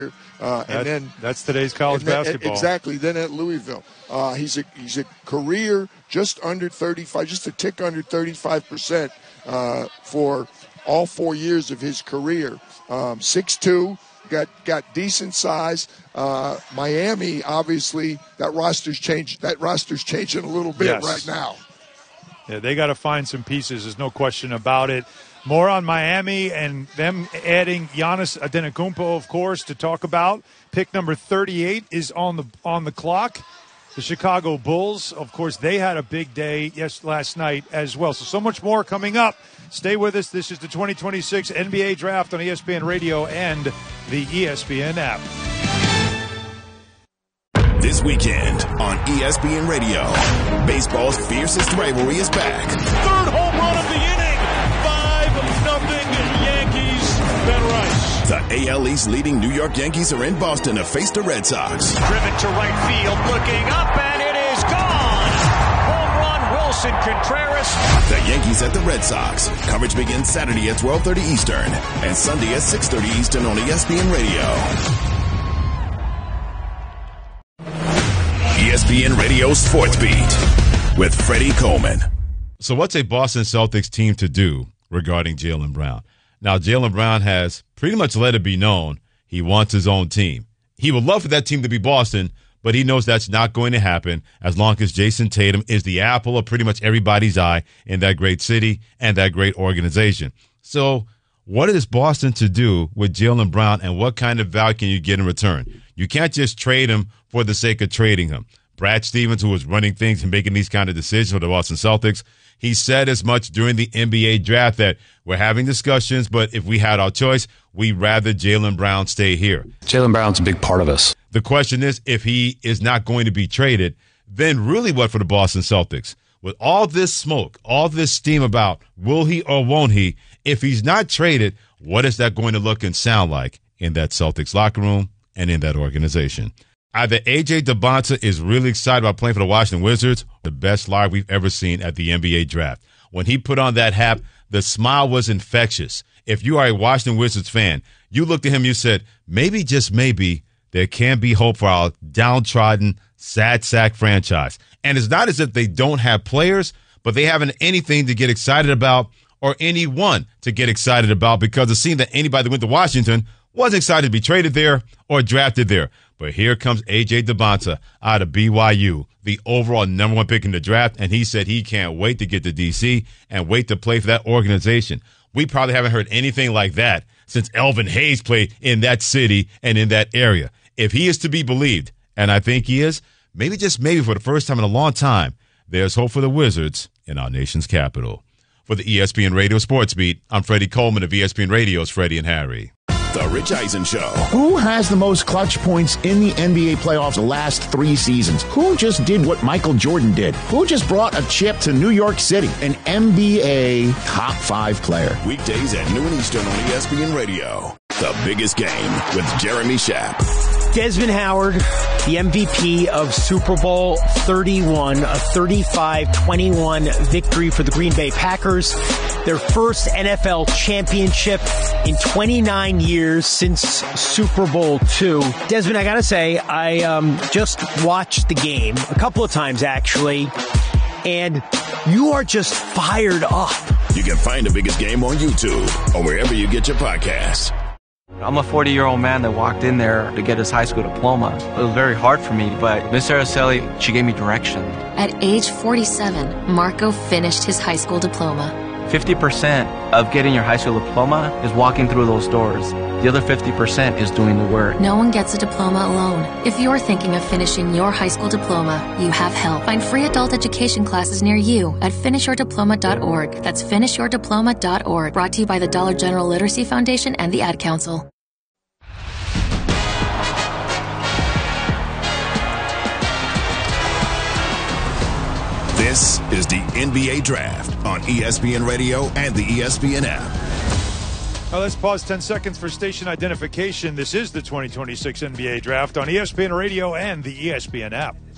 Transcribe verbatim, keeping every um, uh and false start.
Uh, and then that's today's college then, basketball. Exactly. Then at Louisville, uh, he's a he's a career just under thirty-five, just a tick under thirty-five percent uh, for all four years of his career. Um, six two, got got decent size. Uh, Miami, obviously, that roster's changed. That roster's changing a little bit yes. right now. Yeah, they got to find some pieces. There's no question about it. More on Miami and them adding Giannis Antetokounmpo, of course, to talk about. Pick number thirty-eight is on the on the clock. The Chicago Bulls, of course, they had a big day yes last night as well. So, so much more coming up. Stay with us. This is the twenty twenty-six N B A Draft on E S P N Radio and the E S P N app. This weekend on E S P N Radio, baseball's fiercest rivalry is back. Third home run of the inning. Nothing Yankees, Ben Rice. The A L East leading New York Yankees are in Boston to face the Red Sox. Driven to right field, looking up, and it is gone. Home run, Wilson Contreras. The Yankees at the Red Sox. Coverage begins Saturday at twelve thirty Eastern and Sunday at six thirty Eastern on E S P N Radio. E S P N Radio Sports Beat with Freddie Coleman. So what's a Boston Celtics team to do regarding Jaylen Brown? Now, Jaylen Brown has pretty much let it be known he wants his own team. He would love for that team to be Boston, but he knows that's not going to happen as long as Jason Tatum is the apple of pretty much everybody's eye in that great city and that great organization. So what is Boston to do with Jaylen Brown, and what kind of value can you get in return? You can't just trade him for the sake of trading him. Brad Stevens, who was running things and making these kind of decisions for the Boston Celtics, he said as much during the N B A draft that we're having discussions, but if we had our choice, we'd rather Jaylen Brown stay here. Jaylen Brown's a big part of us. The question is, if he is not going to be traded, then really what for the Boston Celtics? With all this smoke, all this steam about will he or won't he, if he's not traded, what is that going to look and sound like in that Celtics locker room and in that organization? Either A J DeBonta is really excited about playing for the Washington Wizards, the best live we've ever seen at the N B A draft. When he put on that hat, the smile was infectious. If you are a Washington Wizards fan, you looked at him, you said, maybe, just maybe, there can be hope for our downtrodden, sad sack franchise. And it's not as if they don't have players, but they haven't anything to get excited about or anyone to get excited about, because it seemed that anybody that went to Washington was excited to be traded there or drafted there. But here comes A J DeBonta out of B Y U, the overall number one pick in the draft, and he said he can't wait to get to D C and wait to play for that organization. We probably haven't heard anything like that since Elvin Hayes played in that city and in that area. If he is to be believed, and I think he is, maybe just maybe for the first time in a long time, there's hope for the Wizards in our nation's capital. For the E S P N Radio Sports Beat, I'm Freddie Coleman of E S P N Radio's Freddie and Harry. The Rich Eisen Show. Who has the most clutch points in the N B A playoffs the last three seasons? Who just did what Michael Jordan did? Who just brought a chip to New York City? An N B A top five player. Weekdays at noon Eastern on E S P N Radio. The Biggest Game with Jeremy Schaap. Desmond Howard, the M V P of Super Bowl thirty-one, a thirty-five twenty-one victory for the Green Bay Packers. Their first N F L championship in twenty-nine years since Super Bowl two. Desmond, I gotta say, I um, just watched the game a couple of times, actually, and you are just fired up. You can find The Biggest Game on YouTube or wherever you get your podcasts. I'm a forty-year-old man that walked in there to get his high school diploma. It was very hard for me, but Miss Araceli, she gave me direction. At age forty-seven, Marco finished his high school diploma. fifty percent of getting your high school diploma is walking through those doors. The other fifty percent is doing the work. No one gets a diploma alone. If you're thinking of finishing your high school diploma, you have help. Find free adult education classes near you at finish your diploma dot org. That's finish your diploma dot org. Brought to you by the Dollar General Literacy Foundation and the Ad Council. This is the N B A Draft on E S P N Radio and the E S P N app. Now let's pause ten seconds for station identification. This is the twenty twenty-six N B A Draft on E S P N Radio and the E S P N app.